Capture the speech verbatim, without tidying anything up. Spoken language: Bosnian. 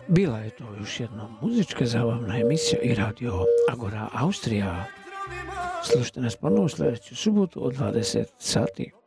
Bila je to još jedna muzička zabavna emisija i radio Agora Austrija. Slušajte nas ponovo sljedeću subotu od dvadeset sati.